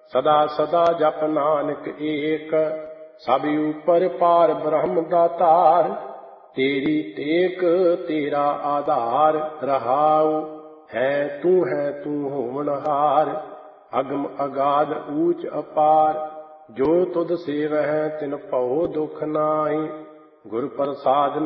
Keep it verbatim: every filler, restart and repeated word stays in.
सदा सदा जप नानक एक, सब ऊपर पार ब्रह्म दातार। तेरी टेक तेरा आधार, रहाऊ है तू है तू होनहार। अगम अगाध ऊंच अपार, जो तुध सेवह तिन भਉ दुख नाहि। गुर प्रसाद